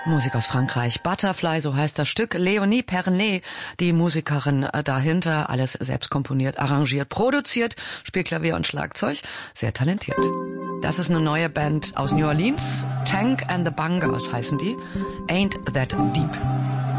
Musik aus Frankreich. Butterfly, so heißt das Stück. Léonie Pernet, die Musikerin dahinter, alles selbst komponiert, arrangiert, produziert, spielt Klavier und Schlagzeug. Sehr talentiert. Das ist eine neue Band aus New Orleans. Tank and the Bangers heißen die. Ain't That Deep.